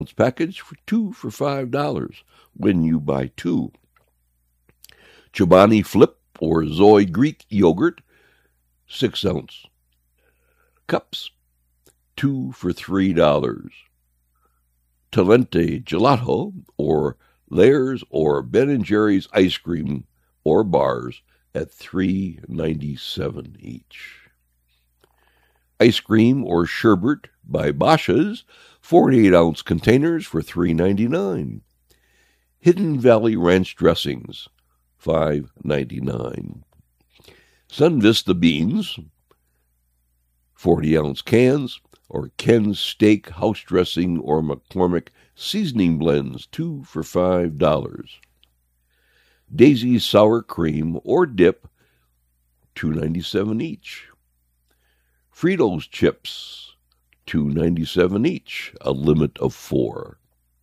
package for two for $5 when you buy two. Chobani Flip or Zoe Greek yogurt, 6-ounce cups, two for $3. Talente Gelato or Layers or Ben & Jerry's ice cream or bars at $3.97 each. Ice cream or sherbet by Basha's, 48-ounce containers for $3.99. Hidden Valley Ranch dressings, $5.99. Sun Vista beans, 40-ounce cans, or Ken's Steak house dressing or McCormick seasoning blends, two for $5. Daisy's sour cream or dip, $2.97 each. Fritos chips, $2.97 each, a limit of 4.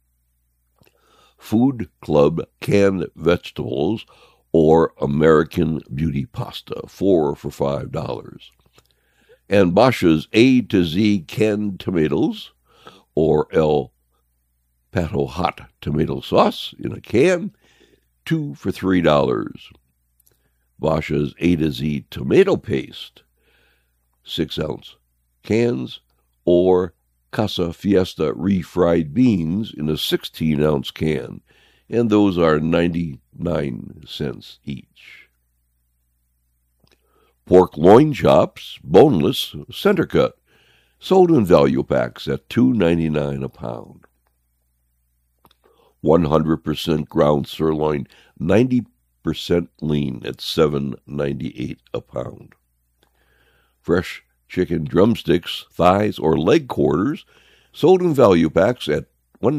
Food Club canned vegetables or American Beauty pasta, 4 for $5. And Basha's A to Z canned tomatoes or El Pato hot tomato sauce in a can, 2 for $3. Basha's A to Z tomato paste, 6-ounce cans, or Casa Fiesta refried beans in a 16-ounce can, and those are 99 cents each. Pork loin chops, boneless, center cut, sold in value packs at $2.99 a pound. 100% ground sirloin, 90% lean at $7.98 a pound. Fresh chicken drumsticks, thighs, or leg quarters, sold in value packs at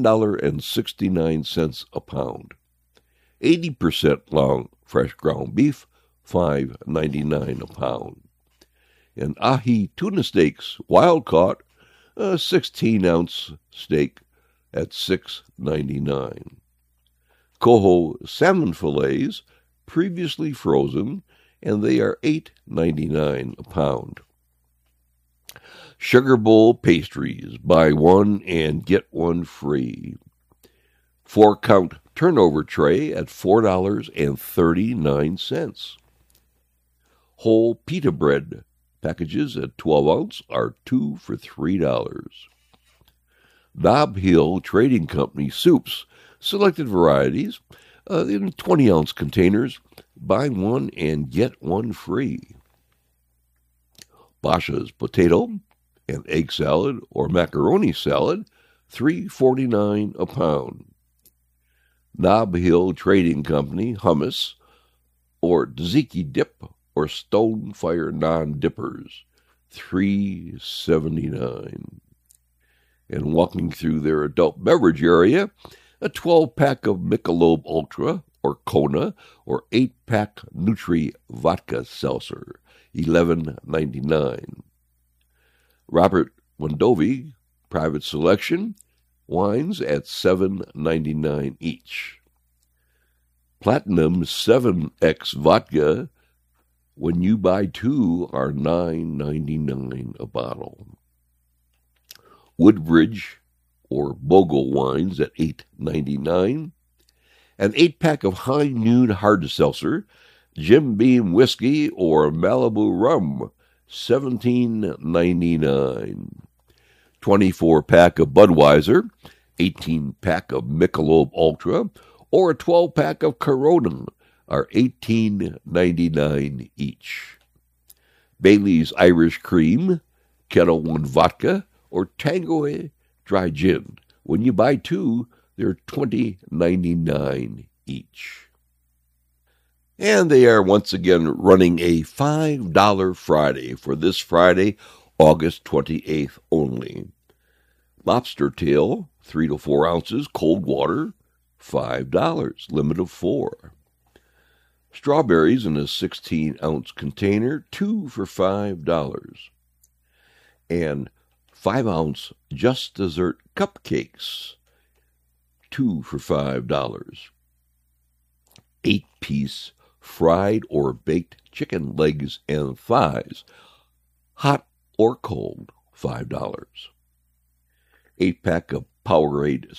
$1.69 a pound. 80% long fresh ground beef, $5.99 a pound. And ahi tuna steaks, wild caught, a 16-ounce steak at $6.99. Coho salmon fillets, previously frozen, and they are $8.99 a pound. Sugar Bowl pastries, buy one and get one free. 4-count turnover tray at $4.39. Whole pita bread packages at 12-ounce are 2 for $3. Nob Hill Trading Company soups, selected varieties, in 20-ounce containers, buy one and get one free. Basha's potato and egg salad or macaroni salad, $3.49 a pound. Nob Hill Trading Company hummus or tzatziki dip or stone fire non-dippers, $3.79. And walking through their adult beverage area, a 12-pack of Michelob Ultra or Kona or 8-pack Nutri Vodka Seltzer, $11.99. Robert Mondovi Private Selection wines at $7.99 each. Platinum 7X Vodka, when you buy two, are $9.99 a bottle. Woodbridge or Bogle wines at $8.99. An 8-pack of High Noon Hard Seltzer, Jim Beam Whiskey, or Malibu Rum, $17.99. 24-pack of Budweiser, 18-pack of Michelob Ultra, or a 12-pack of Corona are $18.99 each. Bailey's Irish Cream, Kettle One Vodka, or Tanqueray Dry Gin. When you buy two, they're $20.99 each. And they are once again running a $5 Friday for this Friday, August 28th only. Lobster tail, 3 to 4 ounces, cold water, $5, limit of 4. Strawberries in a 16-ounce container, 2 for $5. And 5-ounce Just Dessert cupcakes, 2 for $5. 8-piece fried or baked chicken legs and thighs, hot or cold, $5. 8-pack of Powerade